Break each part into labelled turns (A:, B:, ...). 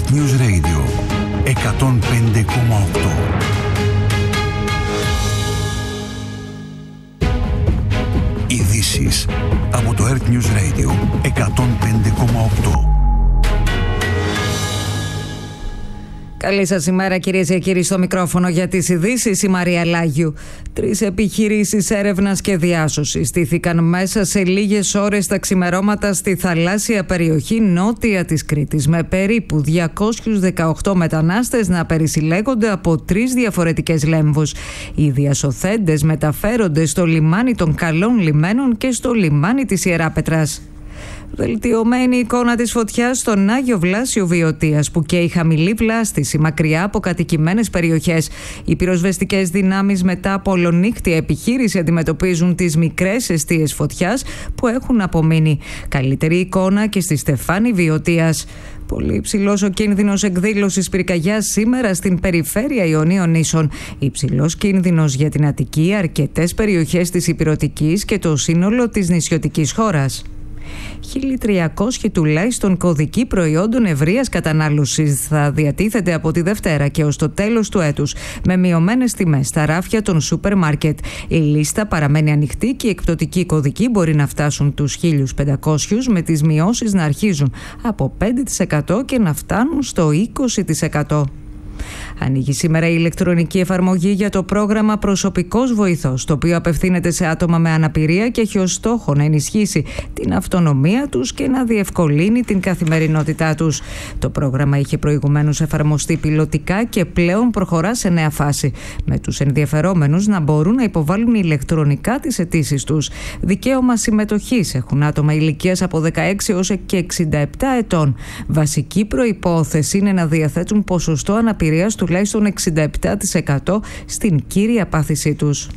A: Earth News Radio 105,8. Ειδήσεις από το Earth News Radio 105,8.
B: Καλή σας ημέρα, κυρίες και κύριοι, στο μικρόφωνο για τις ειδήσεις η Μαρία Λάγιου. 3 επιχειρήσεις έρευνας και διάσωσης στήθηκαν μέσα σε λίγες ώρες τα ξημερώματα στη θαλάσσια περιοχή νότια της Κρήτης, με περίπου 218 μετανάστες να περισυλλέγονται από 3 διαφορετικές λέμβους. Οι διασωθέντες μεταφέρονται στο λιμάνι των Καλών Λιμένων και στο λιμάνι της Ιεράπετρας. Βελτιωμένη εικόνα της φωτιάς στον Άγιο Βλάσιο Βιωτίας, που καίει χαμηλή βλάστηση μακριά από κατοικημένες περιοχές. Οι πυροσβεστικές δυνάμεις μετά από ολονύχτια επιχείρηση αντιμετωπίζουν τις μικρές εστίες φωτιάς που έχουν απομείνει. Καλύτερη εικόνα και στη Στεφάνη Βιωτίας. Πολύ υψηλός ο κίνδυνος εκδήλωσης πυρκαγιάς σήμερα στην περιφέρεια Ιωνίων Νήσων. Υψηλός κίνδυνος για την Αττική, αρκετές περιοχές της Ηπειρωτικής και το σύνολο της νησιωτικής χώρας. 1.300 τουλάχιστον κωδικοί προϊόντων ευρείας κατανάλωσης θα διατίθεται από τη Δευτέρα και ως το τέλος του έτους, με μειωμένες τιμές στα ράφια των σούπερ μάρκετ. Η λίστα παραμένει ανοιχτή και οι εκπτωτικοί κωδικοί μπορεί να φτάσουν τους 1.500, με τις μειώσεις να αρχίζουν από 5% και να φτάνουν στο 20%. Ανοίγει σήμερα η ηλεκτρονική εφαρμογή για το πρόγραμμα Προσωπικός Βοηθός, το οποίο απευθύνεται σε άτομα με αναπηρία και έχει ως στόχο να ενισχύσει την αυτονομία τους και να διευκολύνει την καθημερινότητά τους. Το πρόγραμμα είχε προηγουμένως εφαρμοστεί πιλωτικά και πλέον προχωρά σε νέα φάση, με τους ενδιαφερόμενους να μπορούν να υποβάλουν ηλεκτρονικά τις αιτήσεις τους. Δικαίωμα συμμετοχής έχουν άτομα ηλικίας από 16 έως και 67 ετών. Βασική προϋπόθεση είναι να διαθέτουν ποσοστό αναπηρίας τουλάχιστον 67% στην κύρια πάθησή τους.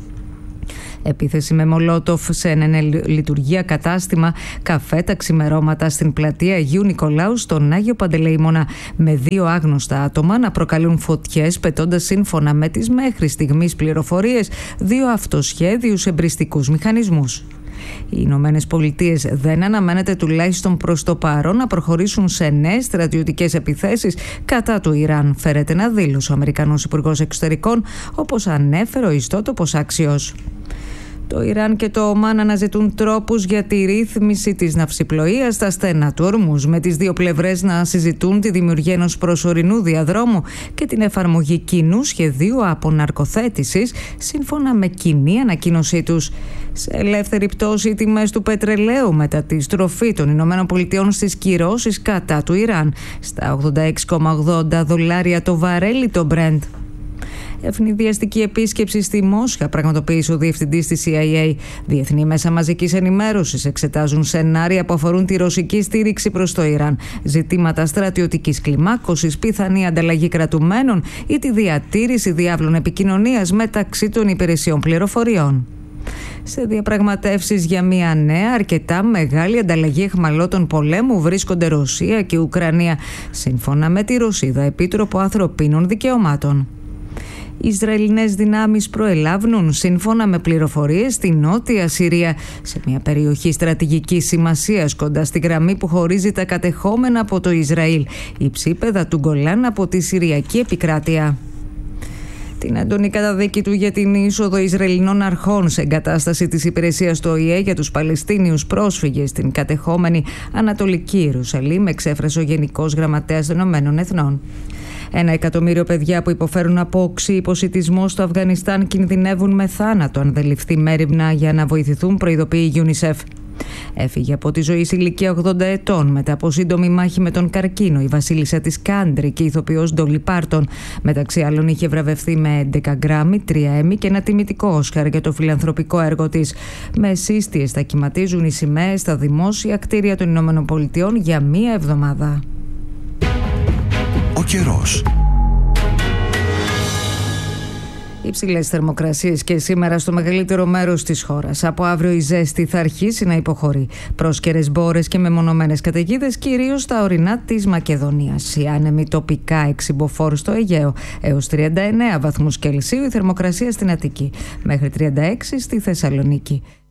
B: Επίθεση με μολότοφ σε ένα λειτουργία κατάστημα καφέ τα ξημερώματα στην πλατεία Αγίου Νικολάου στον Άγιο Παντελεήμονα, με 2 άγνωστα άτομα να προκαλούν φωτιές, πετώντας σύμφωνα με τις μέχρι στιγμής πληροφορίες 2 αυτοσχέδιους εμπριστικούς μηχανισμούς. Οι Ηνωμένες Πολιτείες δεν αναμένεται τουλάχιστον προς το παρόν να προχωρήσουν σε νέες στρατιωτικές επιθέσεις κατά του Ιράν, φέρεται να δήλωσε ο Αμερικανός Υπουργός Εξωτερικών, όπως ανέφερε ο ιστότοπος Άξιος. Το Ιράν και το Ομάν αναζητούν τρόπους για τη ρύθμιση της ναυσιπλοείας στα στενά του Ορμούζ, με τις δύο πλευρές να συζητούν τη δημιουργία ενός προσωρινού διαδρόμου και την εφαρμογή κοινού σχεδίου αποναρκοθέτησης, σύμφωνα με κοινή ανακοίνωσή τους. Σε ελεύθερη πτώση, οι τιμές του πετρελαίου μετά τη στροφή των ΗΠΑ στις κυρώσεις κατά του Ιράν, στα $86,80 το βαρέλι το Brent. Ευνηδιαστική επίσκεψη στη Μόσχα πραγματοποίησε ο διευθυντής της CIA. Διεθνή μέσα μαζικής ενημέρωσης εξετάζουν σενάρια που αφορούν τη ρωσική στήριξη προς το Ιράν, ζητήματα στρατιωτικής κλιμάκωσης, πιθανή ανταλλαγή κρατουμένων ή τη διατήρηση διάβλων επικοινωνίας μεταξύ των υπηρεσιών πληροφοριών. Σε διαπραγματεύσεις για μια νέα, αρκετά μεγάλη ανταλλαγή αιχμαλώτων πολέμου βρίσκονται Ρωσία και Ουκρανία, σύμφωνα με τη Ρωσίδα Επίτροπο Ανθρωπίνων Δικαιωμάτων. Οι Ισραηλινές δυνάμεις προελάβουν, σύμφωνα με πληροφορίες, στη Νότια Συρία, σε μια περιοχή στρατηγικής σημασίας κοντά στη γραμμή που χωρίζει τα κατεχόμενα από το Ισραήλ, υψίπεδα του Γκολάν από τη Συριακή επικράτεια. Την έντονη καταδίκη του για την είσοδο Ισραηλινών αρχών σε εγκατάσταση της υπηρεσίας του ΟΗΕ για τους Παλαιστίνιους πρόσφυγες στην κατεχόμενη Ανατολική Ιερουσαλήμ εξέφρασε ο Γενικός Γραμματέας των Ηνωμένων Εθνών. 1 εκατομμύριο παιδιά που υποφέρουν από οξύ υποσιτισμό στο Αφγανιστάν κινδυνεύουν με θάνατο αν δεν ληφθεί μέριμνα για να βοηθηθούν, προειδοποιεί η UNICEF. Έφυγε από τη ζωή σε ηλικία 80 ετών μετά από σύντομη μάχη με τον καρκίνο η βασίλισσα της Κάντρι και η ηθοποιός Ντόλι Πάρτον. Μεταξύ άλλων είχε βραβευθεί με 11 γκράμμι, 3 Έμι και ένα τιμητικό Όσκαρ για το φιλανθρωπικό έργο της. Με σύστιες θα κυματίζουν οι σημαίες στα δημόσια κτίρια των ΗΠΑ για μία εβδομάδα.
A: Ο καιρός.
B: Υψηλές θερμοκρασίες και σήμερα στο μεγαλύτερο μέρος της χώρας. Από αύριο η ζέστη θα αρχίσει να υποχωρεί. Πρόσκαιρες μπόρες και μεμονωμένες καταιγίδες κυρίως στα ορεινά της Μακεδονίας. Οι άνεμοι τοπικά εξυμποφόρους στο Αιγαίο. Έως 39 βαθμούς Κελσίου η θερμοκρασία στην Αττική. Μέχρι 36 στη Θεσσαλονίκη.